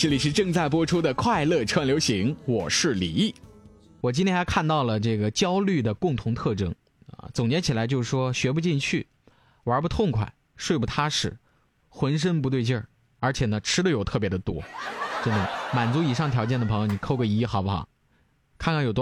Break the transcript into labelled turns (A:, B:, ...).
A: 这里是正在播出的快乐串流行，我是李毅。
B: 我今天还看到了这个焦虑的共同特征啊，总结起来就是说学不进去，玩不痛快，睡不踏实，浑身不对劲儿，而且呢吃的又特别的多。真的，满足以上条件的朋友，你扣个1好不好？看看有多